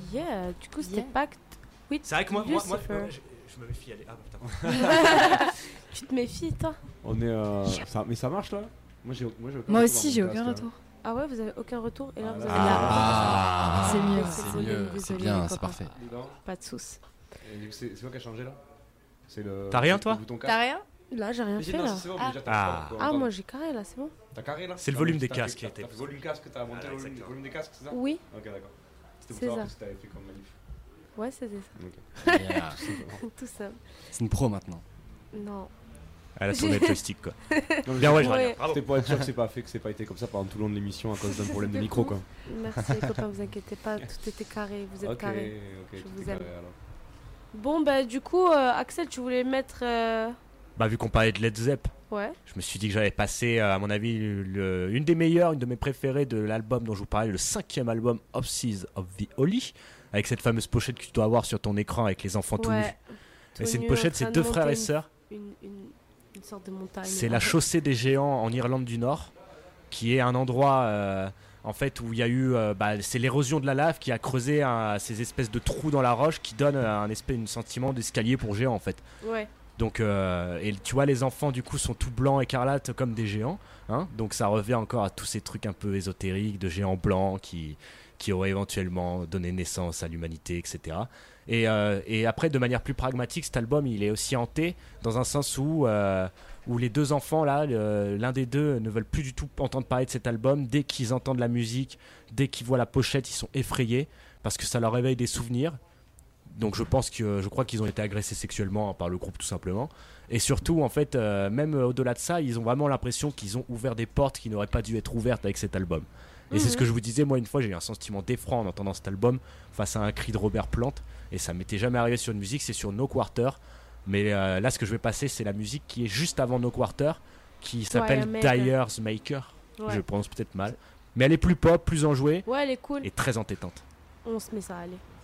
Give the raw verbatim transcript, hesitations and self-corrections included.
Yeah, du coup, c'était Yeah. Pacte with C'est vrai que moi, moi, moi, Lucifer. moi, je, je me méfie. Allez, ah putain. Tu te méfies, toi? On est. Euh, ça, mais ça marche là? Moi j'ai, moi, j'ai aucun Moi retour aussi, dans j'ai mon aucun casque, retour. Ah ouais, vous avez aucun retour? Et là, Ah, vous là, avez la... Ah, C'est mieux. C'est Désolé, mieux, c'est désolé, bien, les c'est copains. parfait. hein. Dedans. Pas de soucis. Et du coup, c'est, c'est quoi qui a changé là? C'est le. T'as rien, le toi? bouton casque. T'as rien? Là, j'ai rien Mais j'ai- fait, non, là. c'est bon, Ah. déjà, t'as Ah. pas- Ah, t'as- moi, j'ai carré, là, c'est bon? T'as carré là? C'est le T'as- volume des t'as fait- casques qui a t'as- été t'as fait volume casque, t'as monté Ah, le volume, exactement. volume des casques, c'est ça? Oui, Ok, d'accord. C'était C'est pour savoir ça. ce que t'avais fait comme manif. ouais, c'était ça. Ok. Yeah. Tout ça. C'est une pro maintenant. Non. Elle a tourné le joystick, quoi. Non, mais Bien, ouais, je Ouais. regarde. Bravo. C'était pour être sûr que c'est pas fait, que c'est pas été comme ça pendant tout le long de l'émission à cause d'un problème de De micro ouf. quoi. Merci, les copains, vous inquiétez pas, tout était carré, vous êtes Ok, carrés. ok, Je tout vous est aime. carré, alors. Bon, bah, du coup, euh, Axel, tu voulais mettre. euh, Bah, vu qu'on parlait de Led Zepp, Ouais. je me suis dit que j'avais passé, euh, à mon avis, le- une des meilleures, une de mes préférées de l'album dont je vous parlais, le cinquième album, Opsies of the Holy, avec cette fameuse pochette que tu dois avoir sur ton écran avec les enfants tout nus. Ouais. Et c'est Tout une nu, pochette, en c'est train de deux monter frères et une- sœurs. Une, une, une sorte de montagne. C'est la chaussée des géants en Irlande du Nord, qui est un endroit euh, en fait où il y a eu, euh, bah, c'est l'érosion de la lave qui a creusé un- ces espèces de trous dans la roche qui donnent un espèce, un sentiment d'escalier pour géants en fait. Ouais. Donc, euh, et tu vois, les enfants du coup sont tout blancs, écarlates comme des géants. Hein, donc ça revient encore à tous ces trucs un peu ésotériques de géants blancs qui, qui auraient éventuellement donné naissance à l'humanité, et cetera. Et, euh, et après, de manière plus pragmatique, cet album, il est aussi hanté dans un sens où, euh, où les deux enfants, là, le- l'un des deux ne veulent plus du tout entendre parler de cet album. Dès qu'ils entendent la musique, dès qu'ils voient la pochette, ils sont effrayés parce que ça leur réveille des souvenirs. Donc je pense que je crois qu'ils ont été agressés sexuellement par le groupe tout simplement. Et surtout en fait, euh, même au-delà de ça, ils ont vraiment l'impression qu'ils ont ouvert des portes qui n'auraient pas dû être ouvertes avec cet album. Et Mhm. c'est ce que je vous disais, moi une fois j'ai eu un sentiment d'effroi en entendant cet album face à un cri de Robert Plant. Et ça m'était jamais arrivé sur une musique, c'est sur No Quarter. Mais euh, là ce que je vais passer c'est la musique qui est juste avant No Quarter, qui s'appelle Maker. Dyer's Maker. Ouais. Je prononce peut-être mal. Mais elle est plus pop, plus enjouée Ouais, elle est cool. et très entêtante. On se met ça, allez.